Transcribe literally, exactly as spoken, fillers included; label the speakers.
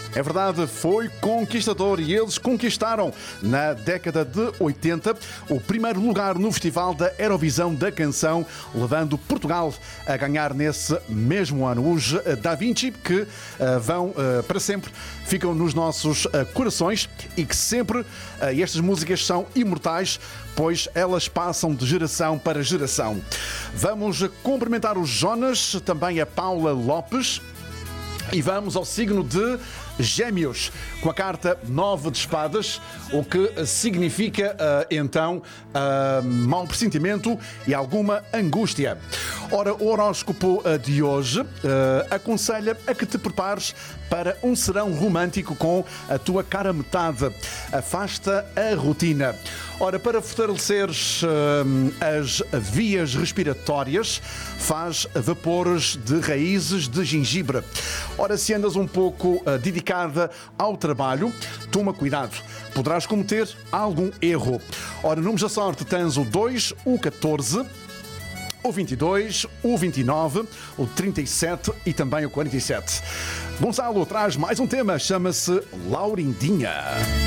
Speaker 1: É verdade, foi conquistador e eles conquistaram na década de oitenta o primeiro lugar no Festival da Eurovisão da Canção, levando Portugal a ganhar nesse mesmo ano. Os Da Vinci, que uh, vão uh, para sempre, ficam nos nossos uh, corações e que sempre, uh, estas músicas são imortais, pois elas passam de geração para geração. Vamos cumprimentar os Jonas, também a Paula Lopes. E vamos ao signo de Gêmeos, com a carta nove de espadas, o que significa, uh, então, uh, mau pressentimento e alguma angústia. Ora, o horóscopo de hoje uh, aconselha a que te prepares para um serão romântico com a tua cara metade. Afasta a rotina. Ora, para fortaleceres uh, as vias respiratórias, faz vapores de raízes de gengibre. Ora, se andas um pouco uh, dedicada ao trabalho, toma cuidado. Poderás cometer algum erro. Ora, números da sorte tens o dois, o catorze, o vinte e dois, o vinte e nove, o trinta e sete e também o quarenta e sete. Gonçalo traz mais um tema, chama-se Laurindinha.